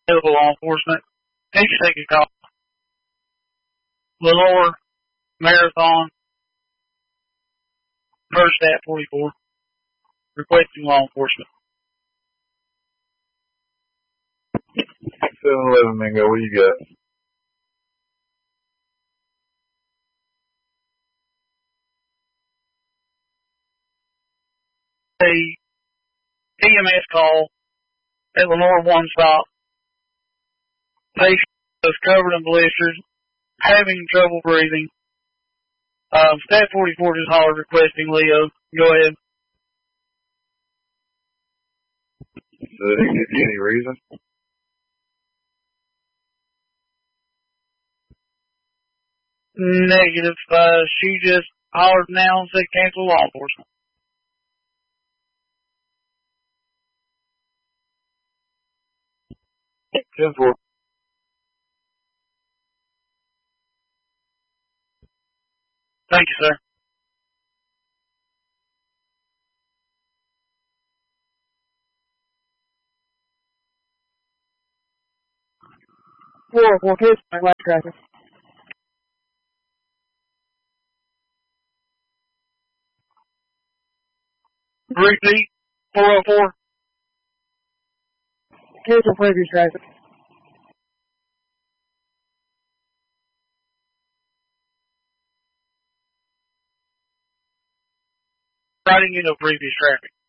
available law enforcement. Please take a call. Lenore Marathon, first at 44, requesting law enforcement. 7-11 Mingo, what do you got? A EMS call at Lenore One Stop. Patient was covered in blisters, having trouble breathing. Stat 44 just hollered requesting Leo. Go ahead. Did he give you any reason? Negative. She just hollered now and said cancel law enforcement. Ten-4. Thank you, sir. Four case, last traffic. 3 404. Cancel previous traffic. Writing into previous traffic.